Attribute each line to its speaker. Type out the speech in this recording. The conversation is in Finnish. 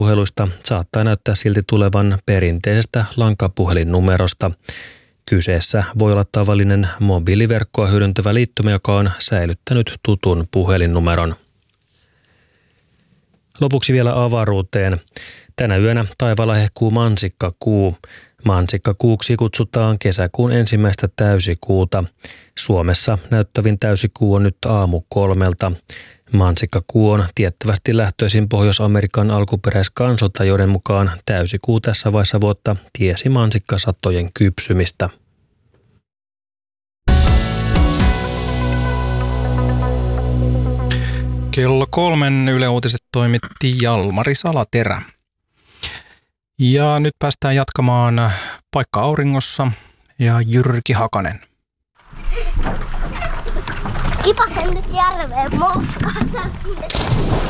Speaker 1: puheluista saattaa näyttää silti tulevan perinteisestä lankapuhelinnumerosta. Kyseessä voi olla tavallinen mobiiliverkkoa hyödyntävä liittymä, joka on säilyttänyt tutun puhelinnumeron. Lopuksi vielä avaruuteen. Tänä yönä taivaalla hehkuu mansikkakuu. Mansikkakuuksi kutsutaan kesäkuun ensimmäistä täysikuuta. Suomessa näyttävin täysikuu on nyt 3:00. Mansikkakuu on tiettävästi lähtöisin Pohjois-Amerikan alkuperäiskansoilta, joiden mukaan täysikuu tässä vaiheessa vuotta tiesi mansikkasatojen kypsymistä.
Speaker 2: Kello 3 Yle Uutiset toimitti Jalmari Salaterä. Ja nyt päästään jatkamaan Paikka auringossa ja Jyrki Hakanen.
Speaker 3: Kipasen nyt järveen moukkaan.